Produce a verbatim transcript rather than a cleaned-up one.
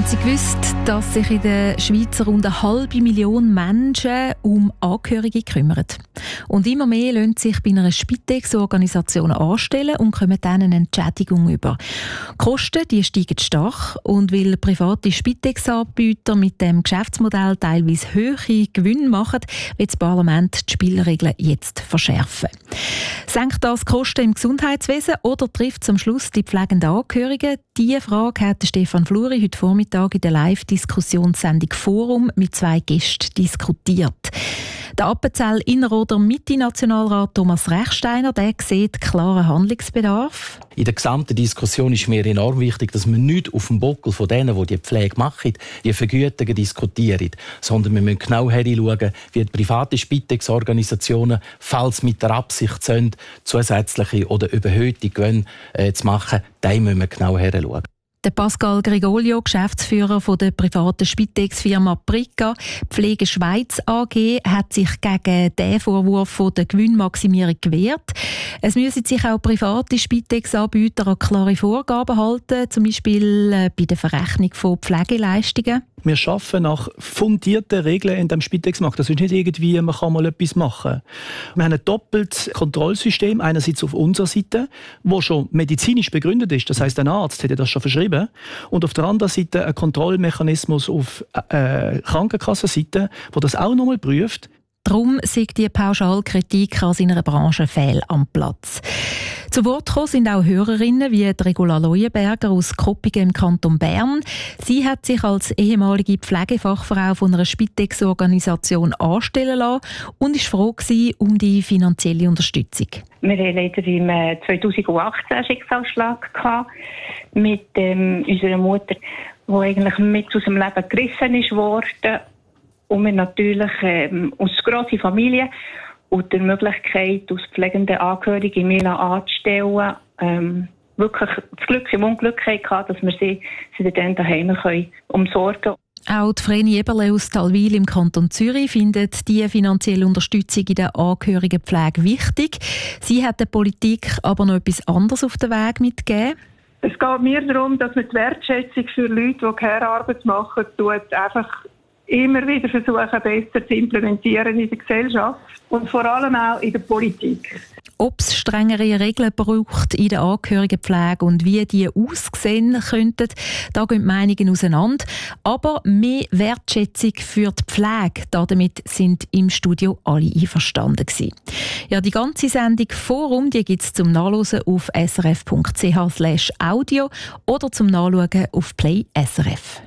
Sie gewusst, dass sich in der Schweiz rund eine halbe Million Menschen um Angehörige kümmern? Und immer mehr lassen sich bei einer Spitex-Organisation anstellen und kommen dann eine Entschädigung über. Die Kosten die steigen stark und weil private Spitex-Anbieter mit dem Geschäftsmodell teilweise hohe Gewinne machen, wird das Parlament die Spielregeln jetzt verschärfen. Senkt das die Kosten im Gesundheitswesen oder trifft es am Schluss die pflegenden Angehörigen? Diese Frage hat Stefan Fluri heute Vormittag in der Live-Diskussionssendung «Forum» mit zwei Gästen diskutiert. Der Appenzell-Innerrhoder Mitte-Nationalrat Thomas Rechsteiner der sieht klaren Handlungsbedarf. In der gesamten Diskussion ist mir enorm wichtig, dass wir nicht auf dem Buckel von denen, die die Pflege machen, die Vergütungen diskutieren, sondern wir müssen genau hinschauen, wie die private Spitex-Organisationen, falls mit der Absicht sind, zusätzliche oder überhöhte Gewinne äh, zu machen, da müssen wir genau hinschauen. Der Pascal Grigolio, Geschäftsführer von der privaten Spitex-Firma Prica Pflege Schweiz A G, hat sich gegen den Vorwurf von der Gewinnmaximierung gewehrt. Es müssen sich auch private Spitex-Anbieter an klare Vorgaben halten, zum Beispiel bei der Verrechnung von Pflegeleistungen. Wir arbeiten nach fundierten Regeln in dem Spitex-Markt. Das ist nicht irgendwie, man kann mal etwas machen. Wir haben ein doppeltes Kontrollsystem, einerseits auf unserer Seite, das schon medizinisch begründet ist. Das heisst, ein Arzt hätte das schon verschrieben. Und auf der anderen Seite ein Kontrollmechanismus auf äh, Krankenkassenseite, der das auch nochmal prüft. Darum sieht die Pauschalkritik an seiner Branche fehl am Platz. Zu Wort gekommen sind auch Hörerinnen wie Regula Leuenberger aus Koppingen im Kanton Bern. Sie hat sich als ehemalige Pflegefachfrau von einer Spitex-Organisation anstellen lassen und war froh gewesen um die finanzielle Unterstützung. Wir hatten leider im zweitausendachtzehn einen Schicksalsschlag gehabt mit ähm, unserer Mutter, die eigentlich mit aus dem Leben gerissen ist worden. Und wir natürlich ähm, als grosse Familie und die Möglichkeit, als pflegende Angehörige in Milan anzustellen, ähm, wirklich das Glück im Unglück hatten, dass wir sie, sie dann daheim können umsorgen. Auch die Vreni Eberle aus Talwil im Kanton Zürich findet die finanzielle Unterstützung in der Angehörigenpflege wichtig. Sie hat der Politik aber noch etwas anderes auf den Weg mitgegeben. Es geht mir darum, dass man die Wertschätzung für Leute, die Care-Arbeit machen, tut, einfach immer wieder versuchen, besser zu implementieren in der Gesellschaft und vor allem auch in der Politik. Ob es strengere Regeln braucht in der Angehörigenpflege und wie die aussehen könnten, da gehen die Meinungen auseinander. Aber mehr Wertschätzung für die Pflege, damit sind im Studio alle einverstanden gewesen. Ja, die ganze Sendung Forum, die gibt es zum Nachlesen auf srf punkt c h slash audio oder zum Nachschauen auf Play S R F.